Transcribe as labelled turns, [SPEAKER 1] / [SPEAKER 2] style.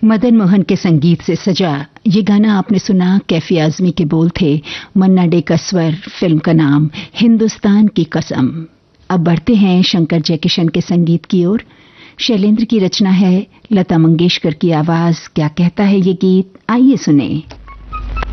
[SPEAKER 1] मदन मोहन के संगीत से सजा ये गाना आपने सुना। कैफी आजमी के बोल थे, मन्ना डे का स्वर, फिल्म का नाम हिंदुस्तान की कसम। अब बढ़ते हैं शंकर जयकिशन के संगीत की ओर। शैलेंद्र की रचना है, लता मंगेशकर की आवाज। क्या कहता है ये गीत, आइए सुने।